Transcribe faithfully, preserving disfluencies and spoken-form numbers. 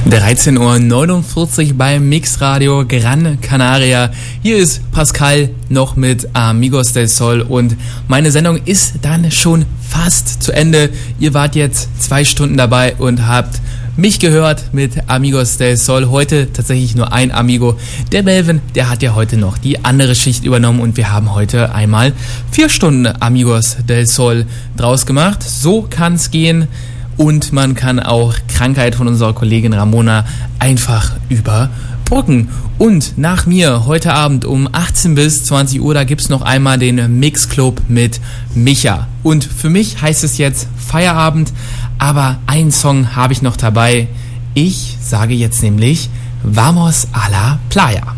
dreizehn Uhr neunundvierzig beim Mixradio Gran Canaria. Hier ist Pascal noch mit Amigos del Sol und meine Sendung ist dann schon fast zu Ende. Ihr wart jetzt zwei Stunden dabei und habt mich gehört mit Amigos del Sol. Heute tatsächlich nur ein Amigo. Der Melvin, der hat ja heute noch die andere Schicht übernommen und wir haben heute einmal vier Stunden Amigos del Sol draus gemacht. So kann's gehen. Und man kann auch Krankheit von unserer Kollegin Ramona einfach überbrücken. Und nach mir heute Abend um achtzehn bis zwanzig Uhr, da gibt's noch einmal den Mixclub mit Micha. Und für mich heißt es jetzt Feierabend, aber einen Song habe ich noch dabei. Ich sage jetzt nämlich Vamos a la Playa.